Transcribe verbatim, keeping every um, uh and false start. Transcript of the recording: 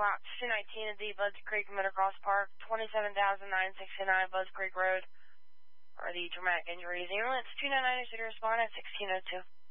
Route two nineteen at the Budds Creek Motocross Park, twenty-seven thousand nine hundred sixty-nine Budds Creek Road, for the traumatic injuries. Ambulance two nine nine is to respond at sixteen oh two.